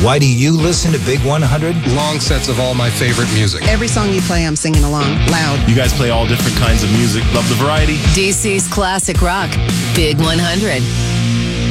Why do you listen to Big 100? Long sets of all my favorite music. Every song you play, I'm singing along, loud. You guys play all different kinds of music. Love the variety. DC's classic rock, Big 100.